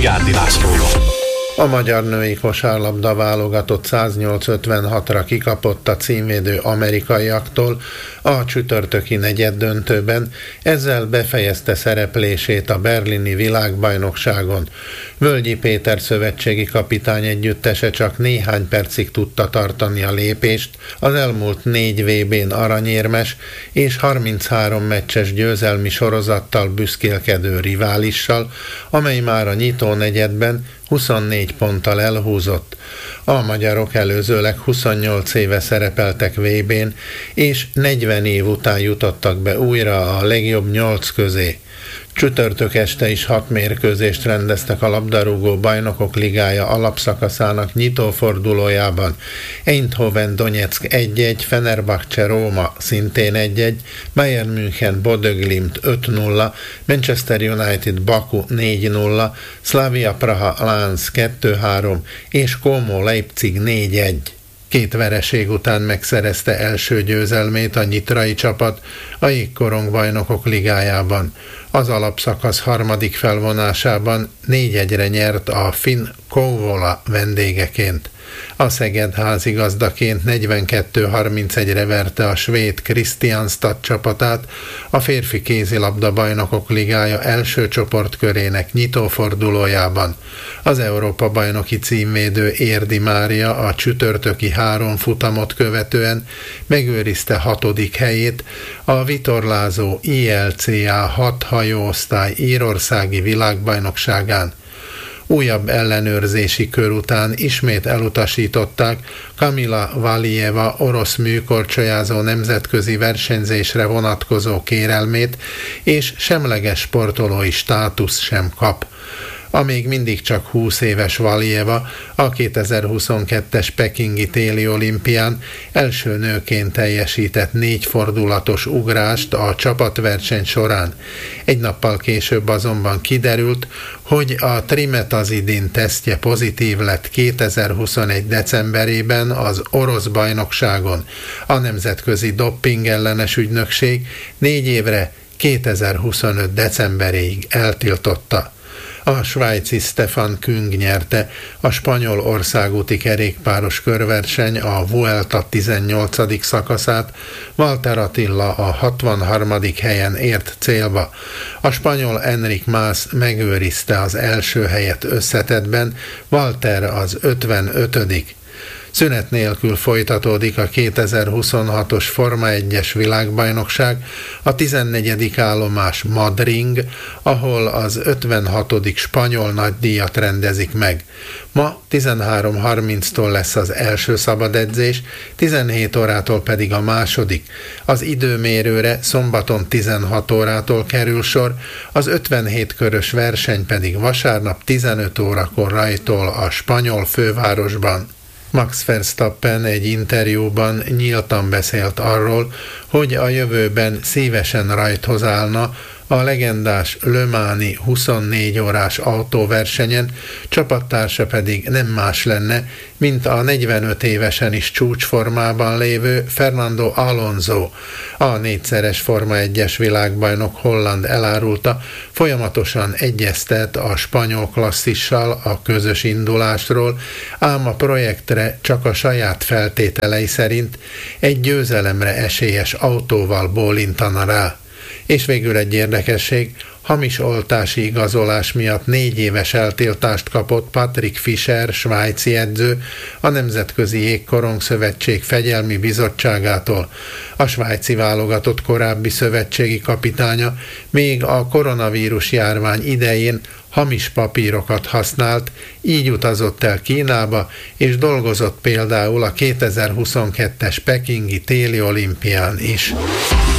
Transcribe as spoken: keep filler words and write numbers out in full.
Szigádi Lászlóval. A magyar női kosárlabda válogatott száznyolc ötvenhatra kikapott a címvédő amerikaiaktól a csütörtöki negyeddöntőben, ezzel befejezte szereplését a berlini világbajnokságon. Völgyi Péter szövetségi kapitány együttese csak néhány percig tudta tartani a lépést az elmúlt négy vé bén aranyérmes és harminchárom meccses győzelmi sorozattal büszkélkedő riválissal, amely már a nyitó negyedben huszonnégy ponttal elhúzott. A magyarok előzőleg huszonnyolc éve szerepeltek vé bén, és negyven év után jutottak be újra a legjobb nyolc közé. Csütörtök este is hat mérkőzést rendeztek a labdarúgó bajnokok ligája alapszakaszának nyitófordulójában. Eindhoven Donetsk egy-egy, Fenerbahce Róma szintén egy-egy, Bayern München Bodø Glimt öt nulla, Manchester United Baku négy nulla, Slavia Praha Lens kettő három és Como Leipzig négy egy. Két vereség után megszerezte első győzelmét a nyitrai csapat a jégkorong bajnokok ligájában. Az alapszakasz harmadik felvonásában négy egyre nyert a finn Kouvola vendégeként. A Szeged házigazdaként negyvenkettő harmincegyre verte a svéd Kristianstad csapatát a férfi kézilabda bajnokok ligája első csoportkörének nyitófordulójában. Az Európa-bajnoki címvédő Érdi Mária a csütörtöki három futamot követően megőrizte hatodik helyét a vitorlázó i el cé á hat hajóosztály írországi világbajnokságán. Újabb ellenőrzési kör után ismét elutasították Kamila Valieva orosz műkorcsolyázó nemzetközi versenyzésre vonatkozó kérelmét, és semleges sportolói státusz sem kap. A még mindig csak húsz éves Valieva a kétezer-huszonkettes pekingi téli olimpián első nőként teljesített négy fordulatos ugrást a csapatverseny során. Egy nappal később azonban kiderült, hogy a trimetazidin tesztje pozitív lett kétezer-huszonegy decemberében az orosz bajnokságon. A Nemzetközi Dopping ellenes ügynökség négy évre kétezer-huszonöt decemberéig eltiltotta. A svájci Stefan Küng nyerte a spanyol országúti kerékpáros körverseny a Vuelta tizennyolcadik szakaszát, Walter Attila a hatvanharmadik helyen ért célba. A spanyol Enric Mas megőrizte az első helyet összetettben, Walter az ötvenötödik Szünet nélkül folytatódik a kétezer-huszonhatos Forma egyes világbajnokság, a tizennegyedik állomás Madring, ahol az ötvenhatodik spanyol nagydíjat rendezik meg. Ma tizenhárom harminctól lesz az első szabadedzés, tizenhét órától pedig a második. Az időmérőre szombaton tizenhat órától kerül sor, az ötvenhét körös verseny pedig vasárnap tizenöt órakor rajtol a spanyol fővárosban. Max Verstappen egy interjúban nyíltan beszélt arról, hogy a jövőben szívesen rajthoz állna a legendás Le Mans-i huszonnégy órás autóversenyen, csapattársa pedig nem más lenne, mint a negyvenöt évesen is csúcsformában lévő Fernando Alonso. A négyszeres Forma egyes világbajnok holland elárulta, folyamatosan egyeztet a spanyol klasszissal a közös indulásról, ám a projektre csak a saját feltételei szerint egy győzelemre esélyes autóval bólintana rá. És végül egy érdekesség, hamis oltási igazolás miatt négy éves eltiltást kapott Patrick Fischer, svájci edző, a Nemzetközi Jégkorong Szövetség Fegyelmi Bizottságától. A svájci válogatott korábbi szövetségi kapitánya még a koronavírus járvány idején hamis papírokat használt, így utazott el Kínába, és dolgozott például a kétezer-huszonkettes pekingi téli olimpián is.